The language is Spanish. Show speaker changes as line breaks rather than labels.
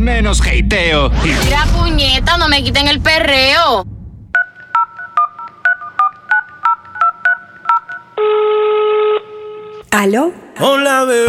menos hateo.
Mira, puñeta, no me quiten el perreo.
¿Aló?
Hola, bebé.